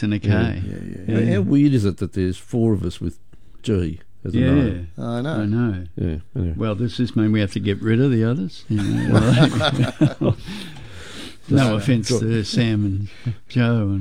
and a K. How weird is it that there's 4 of us with G as a name? I know. I know. Yeah. Anyway. Well, does this mean we have to get rid of the others? You know, no offence to Sam and Joe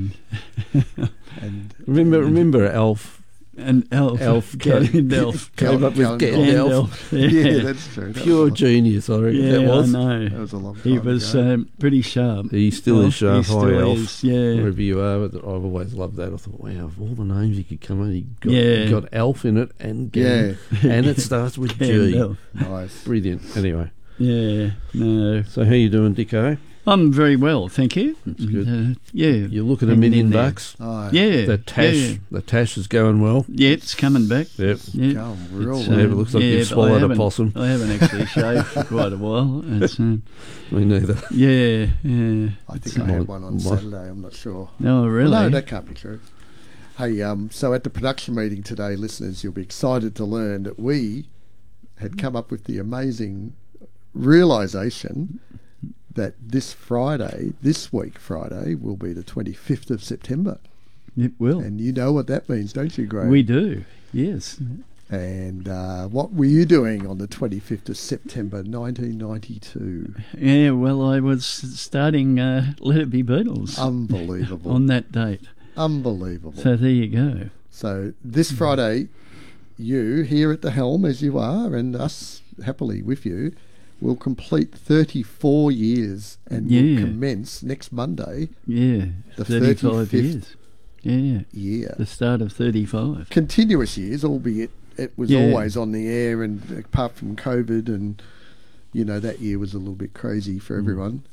And Remember Alf? and Elf. Gandalf. Came up with Gandalf. Yeah, that's true. That Pure was genius, I reckon. Yeah, that was. I know. that was a long time He was ago. pretty sharp. He still is sharp, He high still Elf. is, yeah. Wherever you are, but I've always loved that. I thought, wow, of all the names he could come up, he Yeah. got Alf in it and Gan, and it starts with G. Gandalf. Nice. Brilliant. Anyway, Yeah, no. so how you doing, Dicko? I'm very well, thank you. That's good. Yeah. You're looking at $1 Hanging million in there. bucks. Oh, Yeah. The tash is going well. Yeah, it's coming back. Yep. Yeah. Going real It's, Yeah, well. it looks like yeah, you've but swallowed I a haven't- possum. I haven't actually shaved for quite a while. It's, Me neither. yeah. I think I had one on Saturday. I'm not sure. Oh, really? No, that can't be true. Hey, so at the production meeting today, listeners, you'll be excited to learn that we had come up with the amazing realisation that this week Friday, will be the 25th of September. It will. And you know what that means, don't you, Graham? We do, yes. And what were you doing on the 25th of September 1992? Yeah, well, I was starting Let It Be Beatles Unbelievable. on that date. Unbelievable. So there you go. So this Friday, you here at the helm as you are, and us happily with you, will complete 34 years and will commence next Monday Yeah, the 35 35th years. Yeah, year. the start of 35. Continuous years, albeit it was always on the air, and apart from COVID, and you know that year was a little bit crazy for everyone.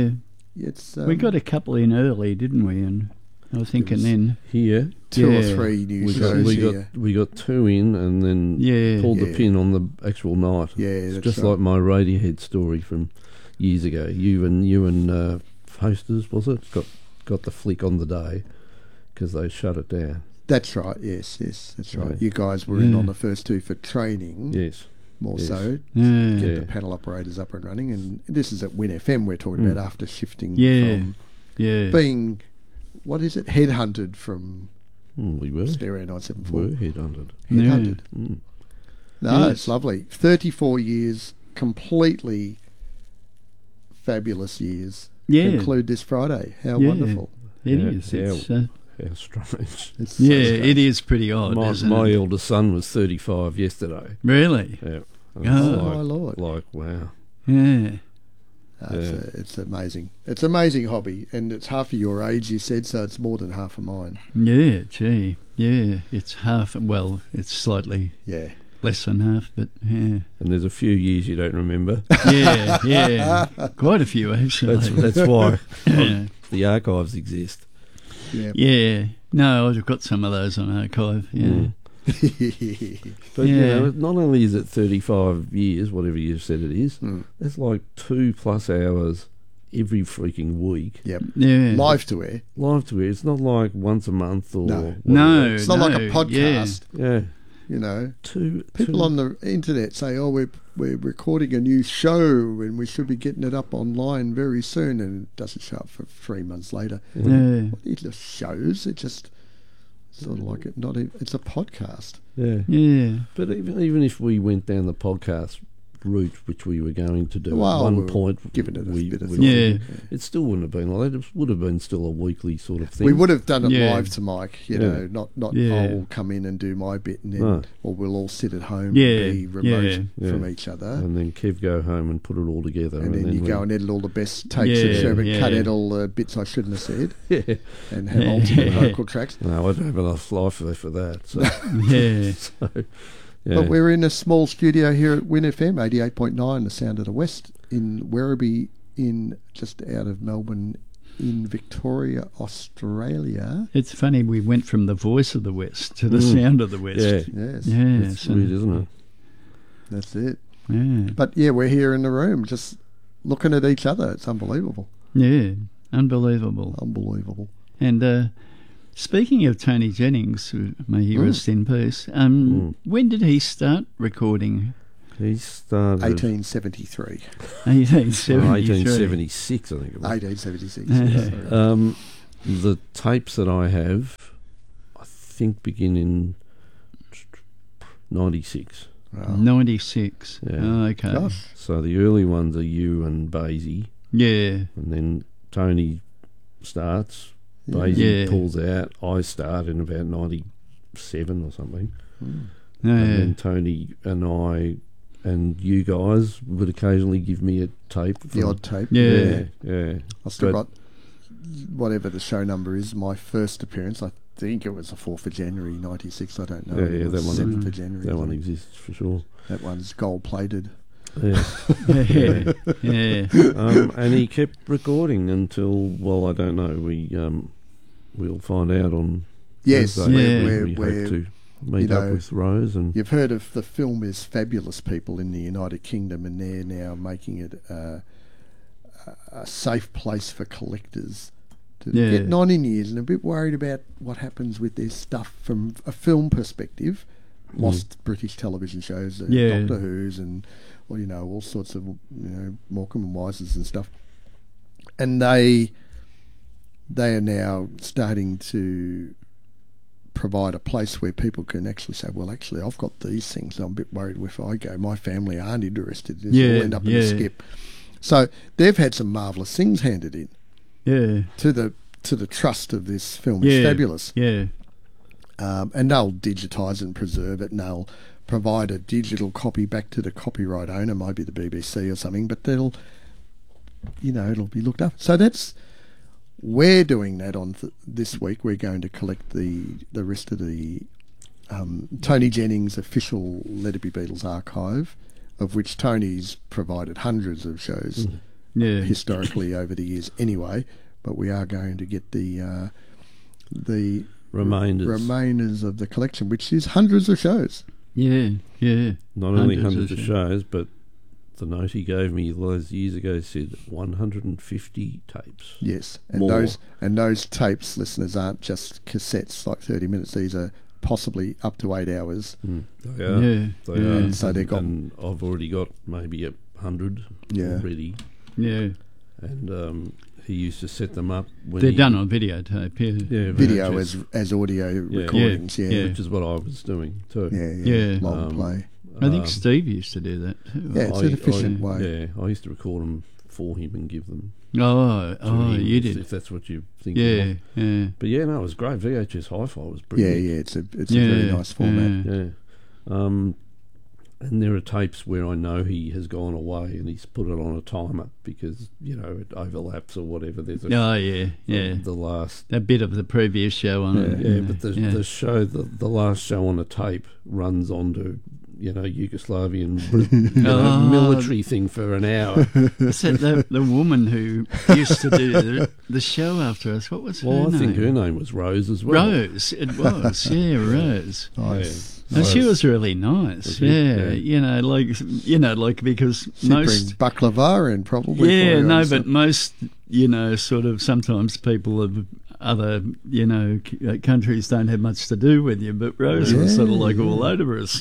It's we got a couple in early, didn't we? And I was thinking then Here, 2 or Yeah. 3 new we shows got here. we got 2 in, and then pulled the pin on the actual night. Yeah, It's that's just right. like my Radiohead story from years ago. You and Hosters, was it? Got the flick on the day because they shut it down. That's right. Yes, that's right. Right. You guys were in on the first 2 for training, Yes. more Yes. so. Yeah. Get Yeah. the panel operators up and running, and this is at Win FM we're talking about after shifting Yeah. from Yeah. being, what is it, headhunted from We were. Stereo 974. Were headhunted. Headhunted. Mm. No, Yes. it's lovely. 34 years, completely fabulous years. Yeah. Conclude this Friday. How Yeah. wonderful. It Yeah, is. yeah. It's, How strange. It's so yeah, strange. it is pretty odd, isn't My it? eldest son was 35 yesterday. Really? Yeah. And Oh, it's my Lord. Like, wow. Yeah. It's amazing. It's an amazing hobby, and it's half of your age, you said, so it's more than half of mine. Yeah, gee. Yeah, it's half, well, it's slightly Yeah. less than half, but yeah. And there's a few years you don't remember. Yeah. Quite a few, actually. That's why yeah. the archives exist. Yeah. Yeah. No, I've got some of those on archive, yeah. Mm. But you Yeah. know, not only is it 35 years, whatever you said it is, it's like 2+ hours every freaking week. Yep. Yeah. Live to air. Live to it. It's not like once a month or No. whatever. No. It's not like a yeah. podcast. Yeah. You know, Two people on the internet say, "Oh, we're recording a new show and we should be getting it up online very soon," and it doesn't show up for 3 months later. Yeah. What are the shows? It just sort of like it. Not even, it's a podcast. Yeah. Yeah. But even if we went down the podcast route, which we were going to do Well, at one we'll point, give it a bit of thought. Yeah. it still wouldn't have been like that. It would have been still a weekly sort of thing. We would have done it Yeah. live to Mike, you Yeah. know, not Yeah. I'll come in and do my bit, and then, No. or we'll all sit at home Yeah. and be remote Yeah. from Yeah. each other. and then Kev go home and put it all together, And then you we- go and edit all the best takes Yeah, of the show, but yeah. cut out all the bits I shouldn't have said, yeah. and have Yeah. alternate vocal tracks. No, I don't have enough life for that. So, Yeah. yeah. But we're in a small studio here at Win FM, 88.9, the sound of the West, in Werribee, in just out of Melbourne, in Victoria, Australia. It's funny, we went from the voice of the West to the sound of the West. yeah, Yes, Yes. it's weird, isn't it? that's it. Yeah. But yeah, we're here in the room, just looking at each other. It's unbelievable. Yeah. Unbelievable. Unbelievable. And speaking of Tony Jennings, may he rest in peace, when did he start recording? He started 1873. 1873. 1876, I think it was. 1876. Yeah. yes, sorry. The tapes that I have, I think, begin in 96. Wow. 96. Yeah. Oh, okay. Gosh. So the early ones are you and Basie, Yeah. and then Tony starts, Yeah. Basie Yeah. pulls out, I start in about 97 or something, and Yeah. then Tony and I and you guys would occasionally give me a tape. The odd tape. Yeah. Yeah. I still But- got whatever the show number is. My first appearance, I think it was the 4th of January 96. I don't know. Yeah, Or that one- 7th of January. That one exists for sure. That one's gold plated. Yeah. Yeah. Yeah. And he kept recording until, well, I don't know. We'll find out on Yes, Thursday. Yeah. we where hope to meet know, up with Rose and you've heard of the Film is Fabulous people in the United Kingdom, and they're now making it a safe place for collectors to Yeah. get 9 years, and a bit worried about what happens with their stuff from a film perspective. Lost British television shows, Yeah. Doctor Who's, and well, all sorts of Morecambe and Wises and stuff, and they are now starting to provide a place where people can actually say, well, actually, I've got these things, and I'm a bit worried if I go, my family aren't interested. This Yeah, will end up in a yeah. skip. So they've had some marvellous things handed in Yeah. to the trust of this film. It's Yeah. fabulous. Yeah. And they'll digitise and preserve it, and they'll provide a digital copy back to the copyright owner, maybe the BBC or something, but it'll be looked up. So we're doing that on this week. We're going to collect the rest of the Tony Jennings official Let It Be Beatles archive, of which Tony's provided hundreds of shows Yeah. historically over the years anyway, but we are going to get the remainders of the collection, which is hundreds of shows. Yeah. Yeah. not only Hundreds hundreds of of shows, but the note he gave me those years ago said 150 tapes. Yes, and More. those tapes, listeners, aren't just cassettes like 30 minutes. These are possibly up to 8 hours. They are. Yeah. They Yeah. are. So they've got- and I've already got maybe 100 Yeah. already. Yeah. And he used to set them up when They're he- done on videotape. Yeah. Yeah, Video VHS, as audio Yeah. recordings. Yeah, Yeah. yeah, which is what I was doing too. Yeah. long Um, play. I think Steve used to do that too. Yeah, it's an efficient way. Yeah, I used to record them for him and give them. Oh, to him, you if- did. if that's what you think. Yeah. Yeah. But yeah, no, it was great. VHS Hi-Fi was Yeah, brilliant. yeah, it's a very nice format. Yeah. Yeah. And there are tapes where I know he has gone away and he's put it on a timer because, it overlaps or whatever. There's a, Oh, yeah. Yeah. the last. A bit of the previous show on it. Yeah, but the show, the last show on a tape runs onto, Yugoslavian military thing for an hour. Is that the woman who used to do the show after us? What was her Well, name? I think her name was Rose as well. Rose. It was. Yeah, Rose. Nice. And she was really nice. Was she? Yeah, Yeah. because She'd bring most. baklava in probably. Yeah, for you no, or but most, sort of sometimes people of other, countries don't have much to do with you, but Rose was sort of like all over us.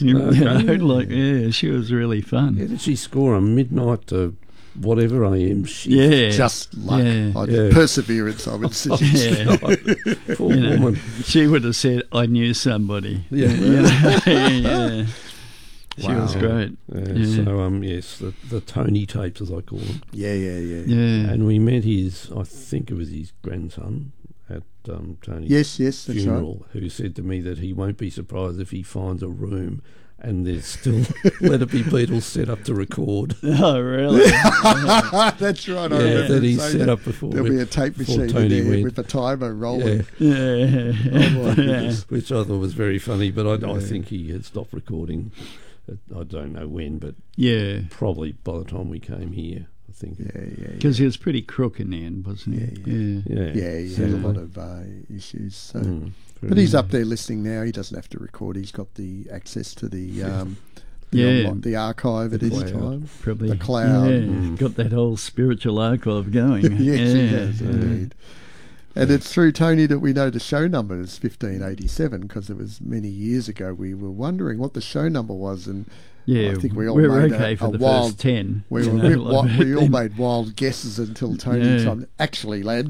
She was really fun. Yeah, did she score a midnight to whatever AM shift? Yeah. just luck. Yeah. Yeah. Perseverance, I would suggest. Yeah. Poor woman. She would have said, I knew somebody. Yeah. Yeah. She was Wow. great. Yeah, Yeah. So yes, the Tony tapes, as I call them. Yeah. Yeah. And we met I think it was his grandson at Tony's Yes, that's right. funeral, who said to me that he won't be surprised if he finds a room and there's still Let It Be Beatles set up to record. Oh, really? That's right. I Yeah, remember that he saying set that. up before. There'll be a tape before machine Tony in there went. with a timer rolling. Yeah, Yeah. Oh my goodness. which I thought was very funny, but I Yeah. think he had stopped recording. I don't know when, but Yeah. probably by the time we came here, I think. Yeah. Because he was pretty crook in the end, wasn't he? Yeah, Yeah, he had a lot of issues. So, Mm, but he's up there listening now. He doesn't have to record. He's got the access to the Yeah. the archive at any cloud. time. Probably. The cloud. Yeah. Mm. Got that whole spiritual archive going. Yes, he Yeah. has indeed. And it's through Tony that we know the show number is 1587 because it was many years ago. We were wondering what the show number was, and Yeah, I think we all we're made okay a for the wild- first 10. we you were know, like we all made wild guesses until Tony Yeah. told me, actually, lads,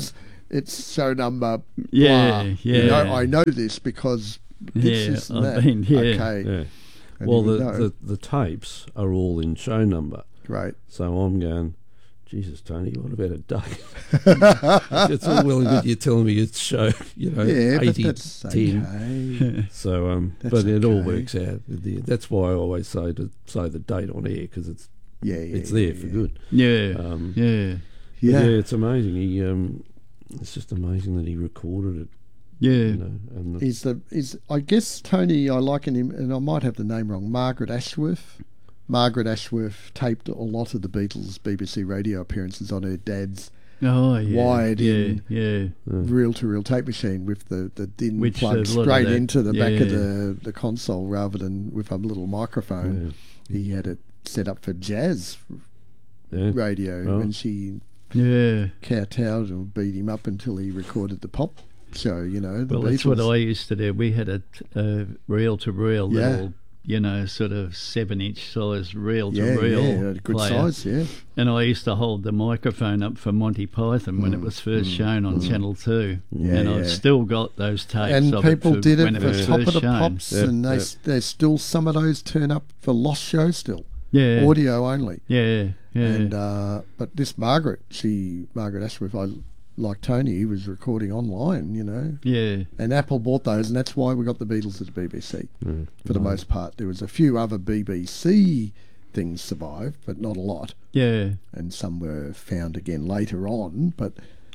it's show number Yeah, blah. yeah. You know, I know this because this and I've that. been, yeah. Okay. Yeah. And Well, you would know. the tapes are all in show number. Great. So I'm going, Jesus, Tony, what about a date? It's all well and good. You're telling me it's show, Yeah, but 80, that's 10. okay. So, That's but it all okay. works out. That's why I always say to say the date on air because it's there for good. Yeah, Yeah, Yeah. it's amazing. He, it's just amazing that he recorded it. yeah. And He's I guess Tony, I liken him, and I might have the name wrong, Margaret Ashworth. Margaret Ashworth taped a lot of the Beatles' BBC radio appearances on her dad's Oh, yeah. wired in Yeah. reel-to-reel tape machine with the DIN Which plug a lot of straight that- into the back of yeah. the console rather than with a little microphone. He had it set up for jazz yeah. radio, Oh. and she Yeah. kowtowed and beat him up until he recorded the pop show, the Well, Beatles. that's what I used to do. We had a reel-to-reel Yeah. little, sort of 7-inch size yeah, reel-to-reel yeah, good player. size, yeah. And I used to hold the microphone up for Monty Python when it was first shown on Channel 2. Yeah, and yeah. I've still got those tapes And of people it did it when for was Top of first the shown. Pops, Yep, and yep. there's still some of those turn up for lost shows still, Yeah. audio only. Yeah, yeah. And but this Margaret Ashworth, like Tony, he was recording online, yeah. And Apple bought those, and that's why we got the Beatles at the BBC for the most part. There was a few other BBC things survived, but not a lot, Yeah. and some were found again later on. But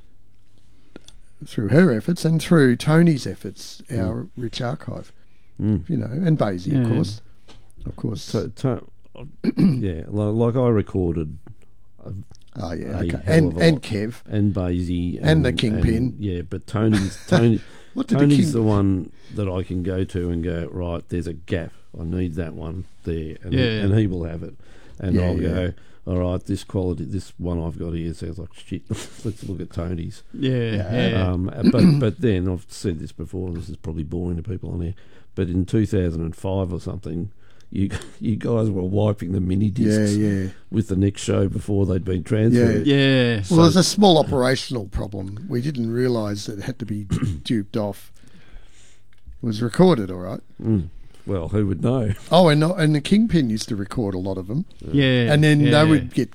through her efforts and through Tony's efforts, our rich archive, and Basie, Yeah. of course. Yeah, like I recorded Oh yeah, a okay. hell of a And lot. Kev. and Basie And the Kingpin. yeah, but What did the Tony's King- the one that I can go to and go, right, there's a gap. I need that one there, and, Yeah. and he will have it, and Yeah, I'll yeah. go, all right, this quality, this one I've got here sounds like shit. Let's look at Tony's. Yeah. But then I've said this before, and this is probably boring to people on here, but in 2005 or something, you guys were wiping the mini discs Yeah. with the next show before they'd been transferred. Yeah. Well, there's a small operational problem. We didn't realise that it had to be duped off. It was recorded, all right. Well, who would know? Oh, and the Kingpin used to record a lot of them, Yeah. and then yeah. they would get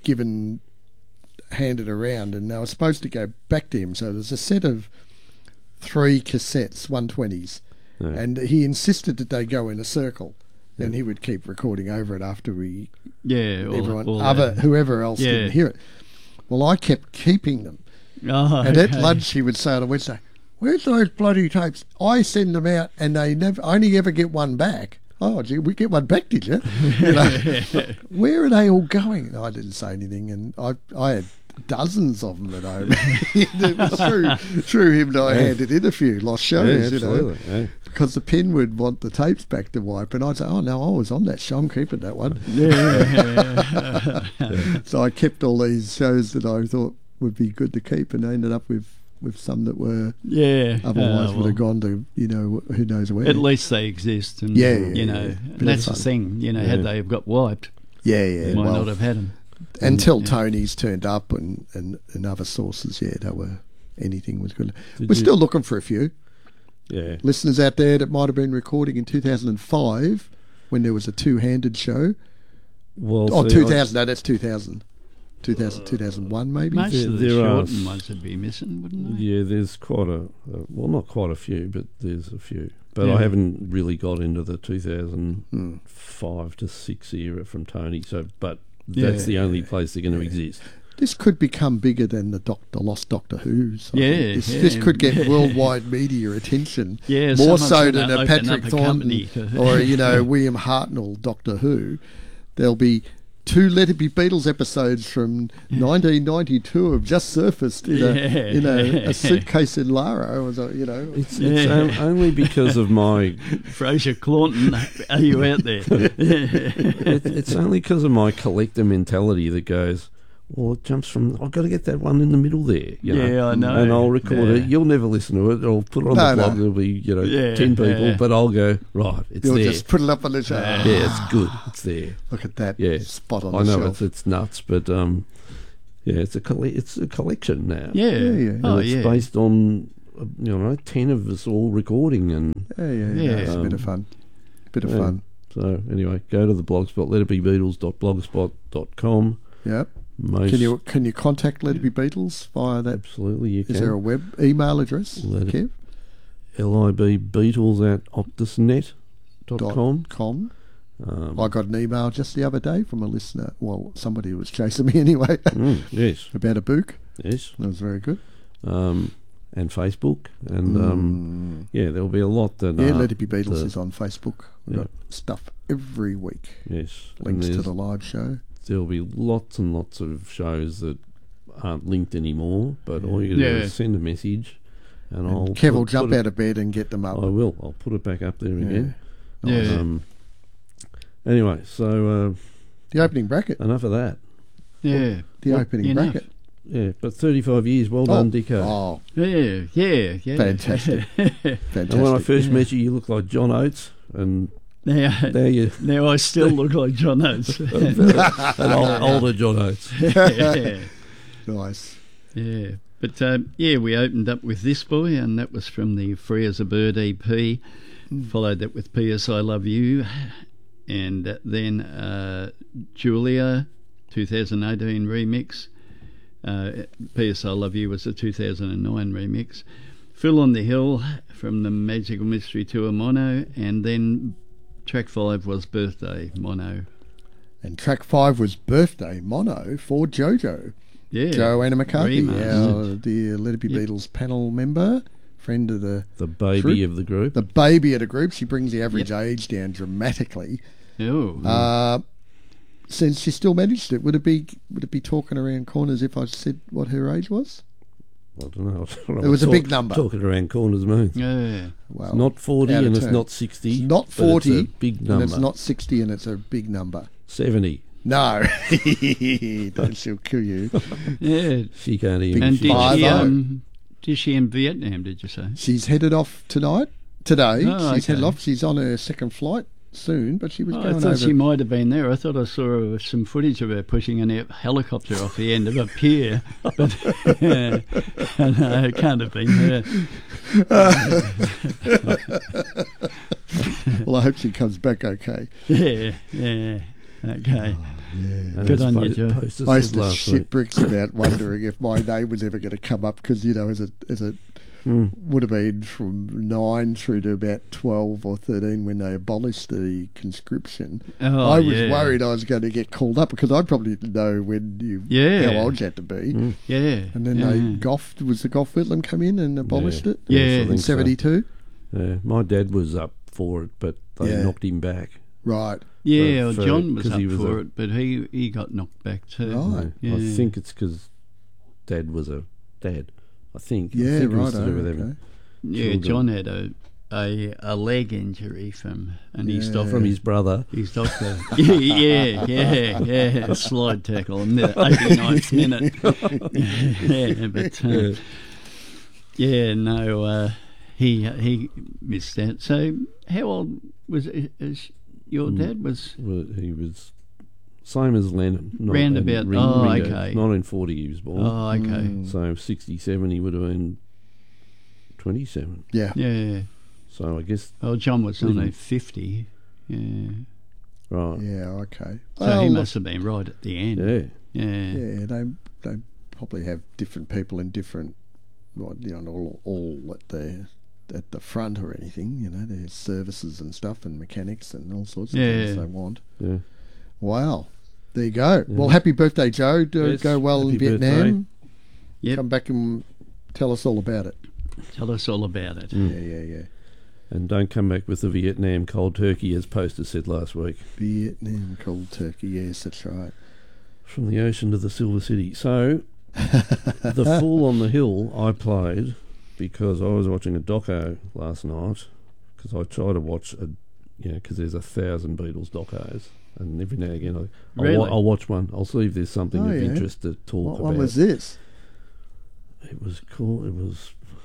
handed around, and they were supposed to go back to him. So there's a set of 3 cassettes, 120s, Yeah. and he insisted that they go in a circle. And he would keep recording over it after whoever else Yeah. didn't hear it. Well, I kept keeping them. Oh, And at okay. lunch, he would say on a Wednesday, "Where's those bloody tapes? I send them out, and they never only ever get one back." Oh, gee, we get one back, did you? Where are they all going? And I didn't say anything, and I had dozens of them at home. It was through him that I handed in a few lost shows, absolutely. Yeah. because the pen would want the tapes back to wipe, and I'd say, "Oh no, I was on that show. I'm keeping that one." Yeah. So I kept all these shows that I thought would be good to keep, and I ended up with some that were Yeah. otherwise Oh, would have gone to who knows where. At least they exist, and Yeah, and Bit of that's the fun. thing. Had they have got wiped, yeah. might Well, not have had them. until Tony's turned up and other sources, they were anything was good. Did We're you- still looking for a few Yeah. listeners out there that might have been recording in 2005 when there was a two-handed show. Well, Oh, see, 2000. No, that's 2000. 2001 maybe. Most of the there are- shortened ones would be missing, wouldn't they? Yeah, there's quite well, not quite a few, but there's a few. But Yeah. I haven't really got into the 2005 to 6 era from Tony. So, but that's the only place they're going to exist. This could become bigger than the lost Doctor Who's. I Yeah, think. yeah. This could get worldwide media attention. Yeah, more someone's so gonna than a open Patrick up a company Thornton to- or William Hartnell Doctor Who. There'll be 2 Let It Be Beatles episodes from 1992 have just surfaced in a suitcase in Lara. It's Yeah. only because of my. Fraser Claunton, are you out there? It's only because of my collector mentality that goes. Well, it jumps from. I've got to get that one in the middle there. Yeah, I know. And I'll record it. Yeah. You'll never listen to it. I'll put it on No, the blog. no. There'll be Yeah, 10 people, yeah. but I'll go right. It's You'll there. just put it up on the show. Yeah. Yeah, it's good. It's there. Look at that Yeah, spot on I the know shelf. it's nuts, but it's a collection now. Yeah. yeah. Oh, And it's yeah. based on 10 of us all recording, and Yeah. It's a bit of fun. Bit of fun. so anyway, go to the blogspot, letitbebeatles.blogspot.com. Yep. Most Can you contact Let It Be Beatles via that? absolutely you can. Is there a web email address? Let it- Kev? libbeatles@optusnet.com. .com. I got an email just the other day from a listener. Well, somebody who was chasing me anyway Yes, about a book. yes. That was very good. And Facebook, and there'll be a lot that. Yeah, Let It Be Beatles is on Facebook. We've Yeah. got stuff every week. Yes, and Links to the live show. there'll be lots and lots of shows that aren't linked anymore, but all you do Yeah. is send a message, and I'll. Kev will put jump it- out of bed and get them up. I will. I'll put it back up there again. Yeah. Anyway, so The opening bracket. enough of that. Yeah. The opening enough. bracket. Yeah, but 35 years. Well done, Dicko. Oh, Yeah. fantastic. And Fantastic. when I first met you, you looked like John Oates, and Now, there you now I still look like John Oates. an older John Oates. yeah. Nice. Yeah. But, we opened up with this boy, and that was from the Free as a Bird EP. Followed that with P.S. I Love You. And then Julia, 2018 remix. P.S. I Love You was a 2009 remix. Phil on the Hill from the Magical Mystery Tour Mono. And then track 5 was Birthday Mono. And track 5 was Birthday Mono for Jojo. Yeah. Joanna McCarthy, Remastered. our dear Let It Be Beatles panel member, friend of the The baby Troop. of the group. the baby of the group. She brings the average age down dramatically. Oh. Since she still managed it, would it be talking around corners if I said what her age was? I don't know. It was a big number. Talking around corners means. Yeah. Well, It's not 40 out of and it's turn. not 60. It's not but 40 it's a big number. and it's not 60 and it's a big number. 70. No, don't she'll kill you. Yeah. She can't even. And she- did she in Vietnam, did you say? She's headed off today. Oh, She's headed okay. off. She's on her second flight soon, but she was Oh, I going thought over. she might have been there. I thought I saw some footage of her pushing a helicopter off the end of a pier. But no, it can't have been her. Well, I hope she comes back okay. Yeah. Okay. and Good it's on you, Joe. posted I used to last shit week. bricks about wondering if my name was ever going to come up because, as a would have been from 9 through to about 12 or 13 when they abolished the conscription. Oh, I was yeah. worried I was going to get called up because I probably didn't know Yeah. how old you had to be. Yeah. And then the Gough Whitlam come in and abolished it Yeah. Yes, I in think so. 72. Yeah, my dad was up for it, but they Yeah. knocked him back. Right. Yeah, well, for- John was 'cause up he was for a- it, but he got knocked back too. Right. Yeah. I think it's because Dad was a dad. I think. I Yeah, think it right. was to do with Okay. having Yeah, children. John had a leg injury and his Yeah. doctor. from his brother. His doctor. yeah. Slide tackle in the 89th minute. He missed that. So how old was your dad? Was Well, he was same as Lennon. Round about- okay. 1940 he was born. oh okay. So 67 he would have been 27. Yeah. Yeah. So I guess Well, John was only 50. Yeah. right. Yeah, okay. So he must have been right at the end. Yeah. Yeah. Yeah, they probably have different people in different, all at the front or anything. There's services and stuff and mechanics and all sorts of Yeah. things they want. Yeah. Wow, there you go. Well, happy birthday, Joe. Yes, Go well in happy Vietnam. Yep. Come back and tell us all about it. Tell us all about it. Yeah. And don't come back with the Vietnam cold turkey, as Poster said last week. Vietnam cold turkey. Yes, that's right. From the ocean to the Silver City. So, the Fool on the Hill I played because I was watching a doco last night, because I try to watch because there's 1,000 Beatles docos, and every now and again Really? I'll watch one. I'll see if there's something Oh, of yeah. interest to talk What about. one was this? It was called.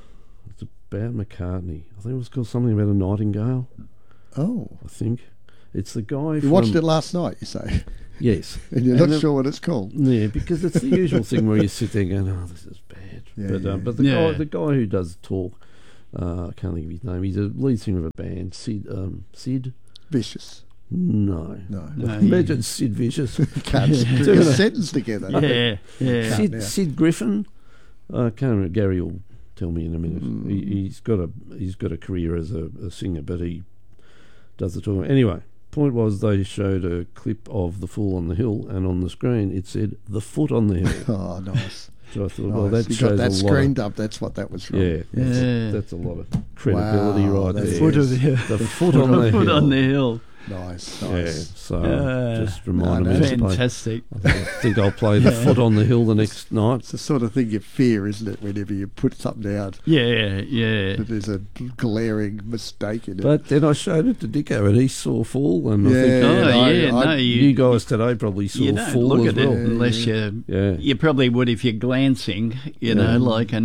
It's about McCartney. I think it was called something about a nightingale. Oh, I think, It's the guy You watched it last night, you say, Yes. and you're not sure what it's called. Yeah, because it's the usual thing where you sit there going, "Oh, this is bad." Yeah, But Yeah. the guy who does talk, I can't think of his name. He's a lead singer of a band, Sid. Vicious. No. No. Imagine Sid Vicious. Can't put a sentence together. Yeah. Can't now. Sid Griffin. I can't remember. Gary will tell me in a minute. He's got a career as a singer, but he does the talking. Anyway, point was they showed a clip of The Fool on the Hill, and on the screen it said "The Foot on the Hill." Oh, nice. So I thought, Nice. well, that You shows got that a screen lot. dubbed. That's what that was from. Yeah, that's a lot of credibility Wow, right that there. is- Foot of the hill. The foot on the Foot hill. on the hill. Nice. Yeah, Nice. so just reminded no, me to play. Fantastic. I think I'll play The Foot on the Hill the next night. It's the sort of thing you fear, isn't it? Whenever you put something out, Yeah. that there's a glaring mistake in it. But then I showed it to Dicko and he saw Fool, and I Yeah. think Oh, yeah. I- No, you guys today probably saw you don't Fool look as at well. it unless you. Yeah. You probably would if you're glancing, you know,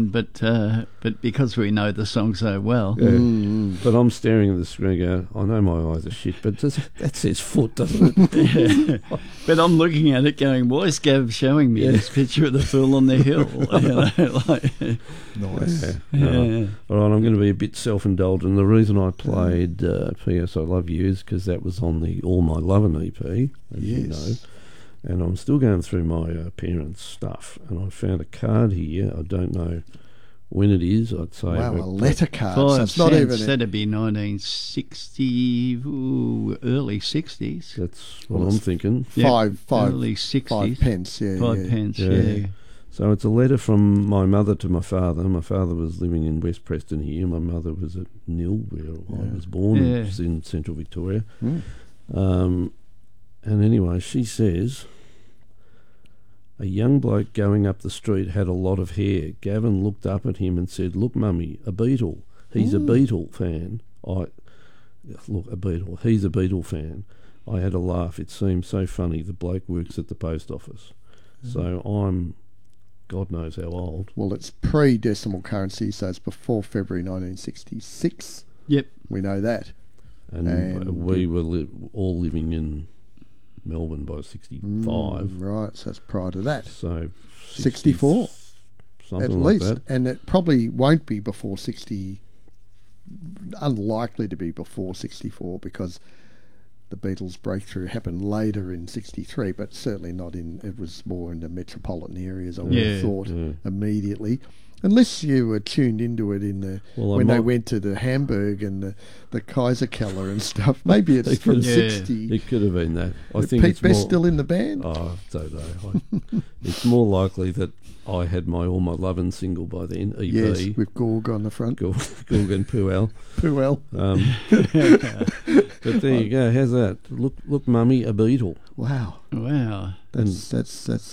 but because we know the song so well. But I'm staring at the screen going, I know my eyes are shit, but that says foot, doesn't it? But I'm looking at it going, why is Gav showing me this picture of the fool on the hill? You know, like, Nice. Yeah. All right, I'm going to be a bit self-indulgent. The reason I played P.S. I Love You is because that was on the All My Lovin' EP, as you know. And I'm still going through my parents' stuff, and I found a card here. I don't know when it is. I'd say Wow, a about letter card. So 5 it's not cents, even. that'd be 1960, early 60s. That's what I'm thinking. Five Early 60s. 5 pence. Yeah, 5 yeah. pence, Yeah. yeah. So it's a letter from my mother to my father. My father was living in West Preston here. My mother was at Nil, where I was born. Yeah. It's in central Victoria. Mm. And anyway, she says, a young bloke going up the street had a lot of hair. Gavin looked up at him and said, "Look, Mummy, a Beatle. He's a Beatle fan." Look, a Beatle. He's a Beatle fan. I had a laugh. It seemed so funny. The bloke works at the post office. So I'm, God knows how old. Well, it's pre-decimal currency, so it's before February 1966. Yep. We know that. And we were all living in Melbourne by 65. Right, so it's prior to that. So 64. something At like least. that. And it probably won't be before 60. Unlikely to be before 64 because the Beatles' breakthrough happened later in 63, but certainly not in. It was more in the metropolitan areas, I would have thought, immediately. Unless you were tuned into it in the when they went to the Hamburg and the Kaiserkeller and stuff. Maybe it's from 60. It could have been that. I Is think Pete it's Best more, still in the band? Oh, I don't know. It's more likely that I had my All My Lovin' single by then, EP. Yes, with Gorg on the front. Gorg and Puel. Puel. But there you go. How's that? Look, Mummy, a Beatle. Wow. Wow. That's It's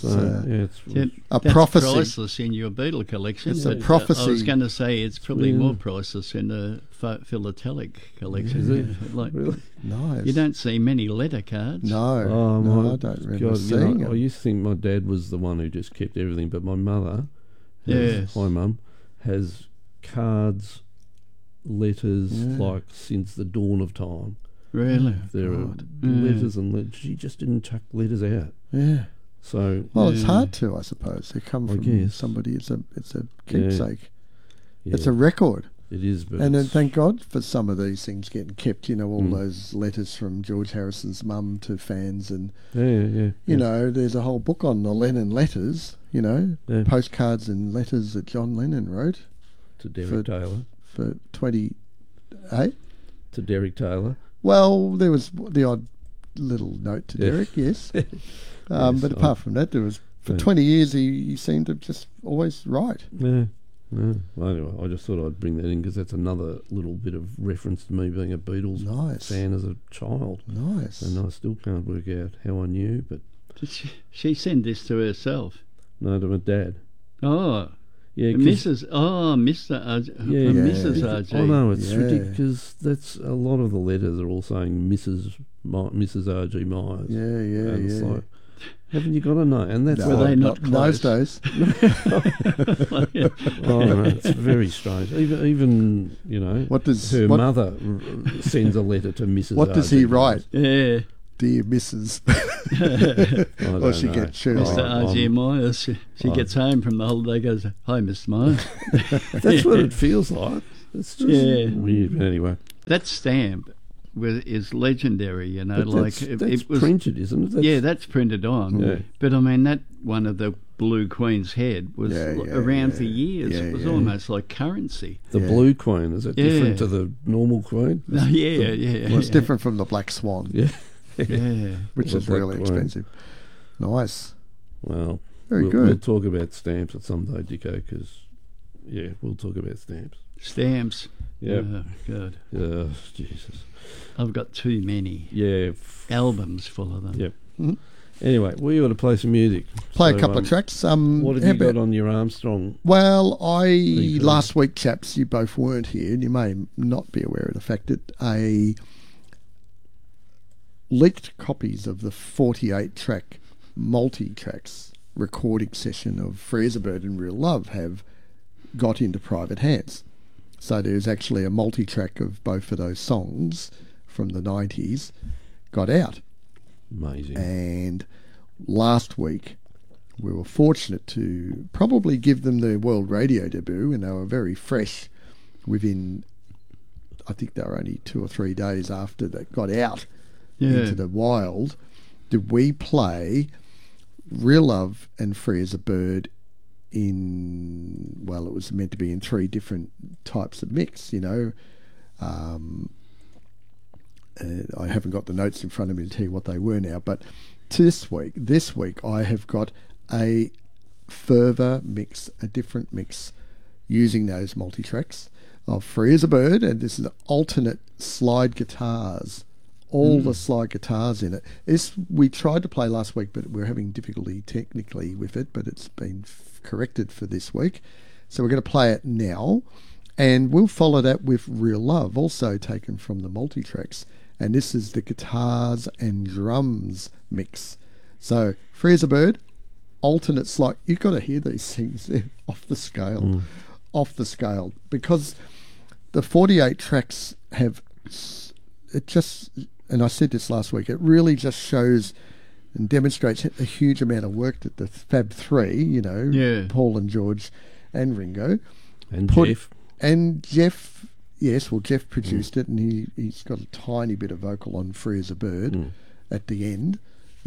a That's prophecy. priceless in your Beatle collection. It's a But, prophecy. I was going to say it's probably Yeah. more priceless in the philatelic collection. Is it? Like, Really? Nice. you don't see many letter cards. No, Oh, no, my I don't remember God, seeing I it. used to think my dad was the one who just kept everything, but my mother, Yes. my mum, has cards, letters, like since the dawn of time. Really? There are letters and letters. She just didn't chuck letters out. Yeah. So Well, it's hard to, I suppose. They come from guess. somebody. It's a keepsake. yeah, It's a record. it is. But And then it's- thank God for some of these things getting kept. You know, all Mm. those letters from George Harrison's mum to fans, and yeah. you know, there's a whole book on the Lennon letters. You know, Yeah. postcards and letters that John Lennon wrote to Derek for- Taylor. for 28. To Derek Taylor. Well, there was the odd little note to Yeah. Derek, yes. Yes, But apart from that, there was for 20 years he seemed to just always write. Yeah. Well, anyway, I just thought I'd bring that in because that's another little bit of reference to me being a Beatles Nice. fan as a child. Nice. And I still can't work out how I knew, but Did she sent this to herself? no, to my dad. Oh, Yeah, 'cause- Mrs. Oh, Mr. RG, Yeah, Mrs. yeah. RG. I know it's Yeah. ridiculous because that's a lot of the letters are all saying Mrs. RG Myers. Yeah, And it's yeah. like, Haven't you got a nose? And that's No, Were they not nose close? days. Oh, no, it's very strange. Even you know, What does her what, mother sends a letter to Mrs. what does he write? Yeah. Dear Mrs. I or don't she know. gets Shirley. Mr. R.G. Myers, she gets home from the holiday, goes, "Hi, Mr. Myers." That's what it feels like. It's just Yeah. weird. Anyway, That stamp is legendary, you know. but Like that's it was, printed, isn't it? That's, that's printed on. Yeah. But I mean, that one of the Blue Queen's head was Yeah, yeah, around yeah. for years. Yeah, It was yeah. almost like currency. The Yeah. blue queen, is it Yeah. different to the normal queen? No, yeah. Well, it's different from the Black Swan, Yeah. Yeah. which The is Black really Queen. expensive. Nice. Well, Very we'll good. talk about stamps at some day, Dicko, because, yeah, we'll talk about stamps. Stamps. Yeah. Oh, God. Jesus. I've got too many Yeah. albums full of them. Yep. Mhm. Anyway, we ought to play some music. Play So, a couple of tracks. What have how you got about- on your Armstrong? Well, Thing for last week, chaps, you both weren't here, and you may not be aware of the fact that a leaked copies of the 48-track multi-tracks recording session of Fraserbird and Real Love have got into private hands. So there's actually a multi-track of both of those songs from the 90s got out. Amazing. And last week, we were fortunate to probably give them their world radio debut, and they were very fresh within, I think they were only 2 or 3 days after they got out into the wild. Did we play Real Love and Free as a Bird in, well, it was meant to be in 3 different types of mix, you know. I haven't got the notes in front of me to tell you what they were now, but this week I have got a further mix, a different mix using those multi-tracks of Free as a Bird, and this is alternate slide guitars, all the slide guitars in it. We tried to play last week, but we're having difficulty technically with it, but it's been corrected for this week. So we're going to play it now, and we'll follow that with Real Love, also taken from the multi-tracks. And this is the guitars and drums mix. So, Free as a Bird, alternate slide. You've got to hear these things. They're off the scale. Off the scale. Because the 48 tracks have, it just, and I said this last week, it really just shows and demonstrates a huge amount of work that the Fab Three, you know, Paul and George and Ringo. And Jeff. And Jeff... Yes, well, Jeff produced it, and he's got a tiny bit of vocal on Free as a Bird at the end.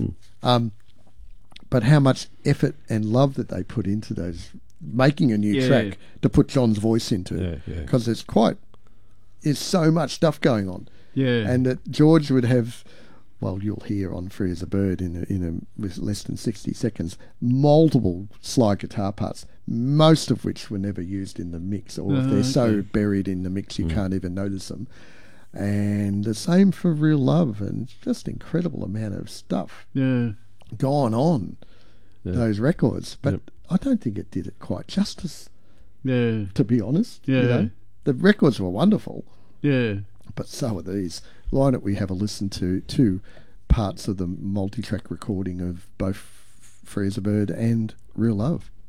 But how much effort and love that they put into those, making a new track to put John's voice into. Because there's so much stuff going on. Yeah. And that George would have, well, you'll hear on Free as a Bird with less than 60 seconds, multiple slide guitar parts, most of which were never used in the mix, or if they're so buried in the mix you can't even notice them. And the same for Real Love, and just incredible amount of stuff gone on those records. But I don't think it did it quite justice, to be honest. You know? The records were wonderful. But so are these. Why don't we have a listen to 2 parts of the multi-track recording of both Free as a Bird and Real Love?